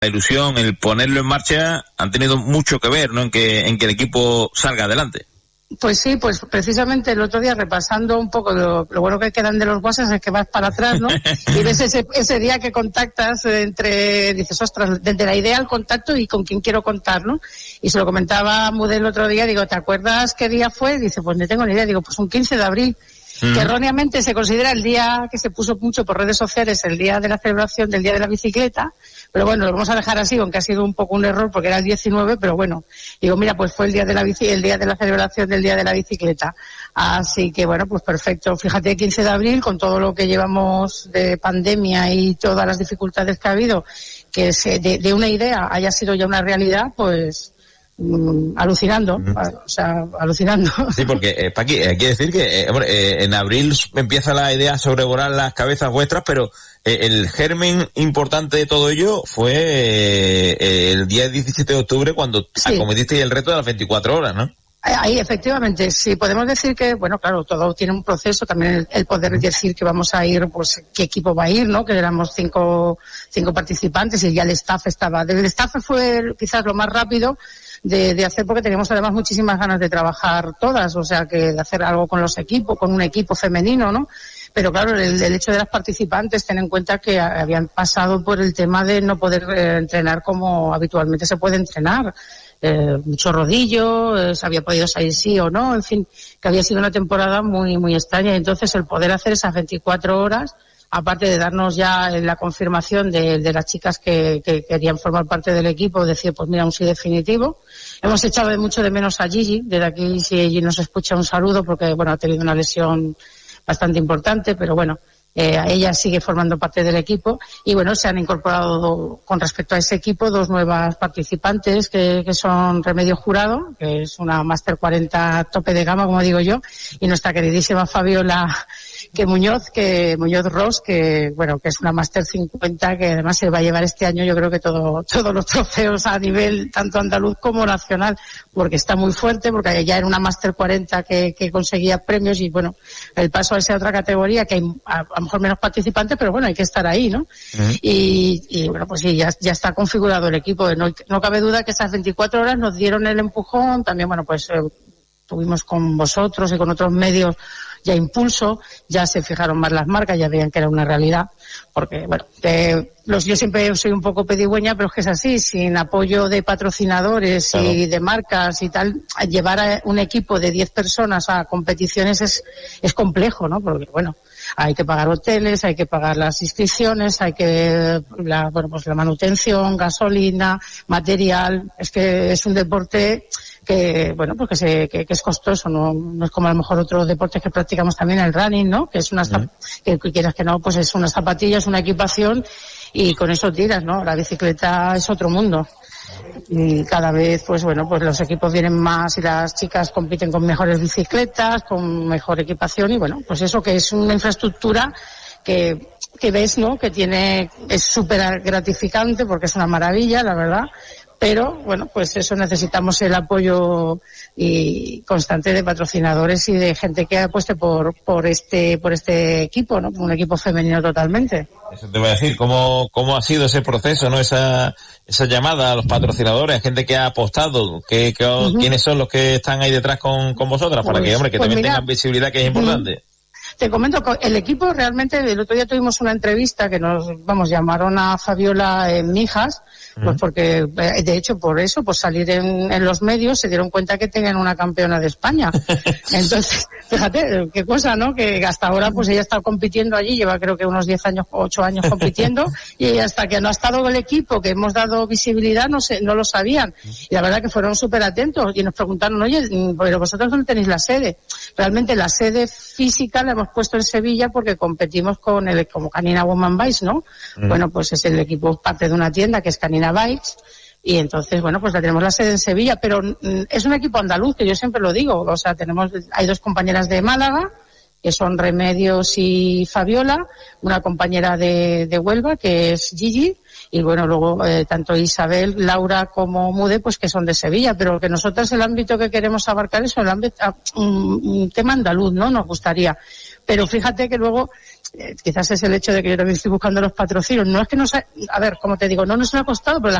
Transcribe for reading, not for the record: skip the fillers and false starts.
la ilusión, el ponerlo en marcha, han tenido mucho que ver, ¿no? En que el equipo salga adelante. Pues sí, pues precisamente el otro día repasando un poco lo bueno que quedan de los WhatsApp es que vas para atrás, ¿no? Y ves ese día que contactas dices, ostras, desde la idea al contacto y con quién quiero contar, ¿no? Y se lo comentaba a Mudé el otro día, digo, ¿te acuerdas qué día fue? Dice, pues no tengo ni idea, digo, pues un 15 de abril. Que erróneamente se considera el día que se puso mucho por redes sociales, el día de la celebración del Día de la Bicicleta, pero bueno, lo vamos a dejar así, aunque ha sido un poco un error porque era el 19, pero bueno, digo, mira, pues fue el día de la celebración del Día de la Bicicleta. Así que bueno, pues perfecto. Fíjate, 15 de abril, con todo lo que llevamos de pandemia y todas las dificultades que ha habido, que de una idea haya sido ya una realidad, pues alucinando, o sea, alucinando. Sí, porque Paqui, hay que decir que en abril empieza la idea a sobrevolar las cabezas vuestras, pero el germen importante de todo ello fue el día 17 de octubre cuando acometisteis el reto de las 24 horas, ¿no? Ahí, efectivamente, sí, podemos decir que, bueno, claro, todo tiene un proceso, también el poder decir que vamos a ir, pues, qué equipo va a ir, ¿no? Que éramos cinco participantes y ya el staff estaba. El staff fue quizás lo más rápido de hacer, porque teníamos además muchísimas ganas de trabajar todas, o sea, que de hacer algo con los equipos, con un equipo femenino, ¿no? Pero claro, el hecho de las participantes, ten en cuenta que habían pasado por el tema de no poder entrenar como habitualmente se puede entrenar. Mucho rodillo, se había podido salir sí o no, en fin, que había sido una temporada muy, muy extraña. Y entonces el poder hacer esas 24 horas, aparte de darnos ya la confirmación de las chicas que querían formar parte del equipo, decir, pues mira, un sí definitivo. Hemos echado mucho de menos a Gigi, desde aquí si Gigi nos escucha un saludo, porque bueno, ha tenido una lesión bastante importante, pero bueno, ella sigue formando parte del equipo y bueno, se han incorporado con respecto a ese equipo dos nuevas participantes que son Remedio Jurado, que es una Máster 40 tope de gama, como digo yo, y nuestra queridísima Fabiola Muñoz Ross, que bueno, que es una Máster 50, que además se va a llevar este año yo creo que todos los trofeos a nivel tanto andaluz como nacional, porque está muy fuerte, porque ya era una Máster 40 que conseguía premios y bueno, el paso a esa otra categoría que hay a lo mejor menos participantes, pero bueno, hay que estar ahí, ¿no? Y bueno, pues sí, ya está configurado el equipo. No cabe duda que esas 24 horas nos dieron el empujón, también bueno, pues tuvimos con vosotros y con otros medios ya impulso, ya se fijaron más las marcas, ya veían que era una realidad, porque bueno, yo siempre soy un poco pedigüeña, pero es que es así, sin apoyo de patrocinadores claro, y de marcas y tal, llevar a un equipo de 10 personas a competiciones es complejo, ¿no? Porque bueno, hay que pagar hoteles, hay que pagar las inscripciones, hay que la manutención, gasolina, material, es que es un deporte que bueno, pues que es costoso, no es como a lo mejor otros deportes que practicamos también, el running, ¿no? Que es que quieras que no, pues es unas zapatillas, una equipación y con eso tiras, ¿no? La bicicleta es otro mundo. Y cada vez, pues bueno, pues los equipos vienen más y las chicas compiten con mejores bicicletas, con mejor equipación y bueno, pues eso que es una infraestructura que ves, ¿no? Que es súper gratificante porque es una maravilla, la verdad. Pero, bueno, pues eso necesitamos el apoyo y constante de patrocinadores y de gente que apueste por este equipo, ¿no? Un equipo femenino totalmente. Eso te voy a decir, ¿cómo ha sido ese proceso, ¿no? Esa llamada a los patrocinadores, a gente que ha apostado, ¿quiénes son los que están ahí detrás con vosotras? Para que, hombre, que también tengan visibilidad, que es importante. Te comento, el equipo realmente, el otro día tuvimos una entrevista que llamaron a Fabiola en Mijas, pues porque, de hecho, por eso, por salir en los medios, se dieron cuenta que tenían una campeona de España. Entonces, fíjate, qué cosa, ¿no? Que hasta ahora, pues ella está compitiendo allí, lleva creo que unos 10 años, 8 años compitiendo, y hasta que no ha estado el equipo, que hemos dado visibilidad, no lo sabían. Y la verdad que fueron súper atentos, y nos preguntaron, oye, pero vosotros ¿dónde tenéis la sede? Realmente la sede física la hemos puesto en Sevilla porque competimos como Canina Woman Bikes, ¿no? Bueno, pues es el equipo parte de una tienda que es Canina Bikes y entonces, bueno, pues tenemos la sede en Sevilla, pero es un equipo andaluz, que yo siempre lo digo, o sea, hay dos compañeras de Málaga, que son Remedios y Fabiola, una compañera de Huelva, que es Gigi, y bueno, luego tanto Isabel, Laura como Mude, pues que son de Sevilla, pero que nosotros el ámbito que queremos abarcar es un tema andaluz, ¿no? Nos gustaría. Pero fíjate que luego quizás es el hecho de que yo también estoy buscando los patrocinios. No es que a ver, como te digo, no nos ha costado, pero la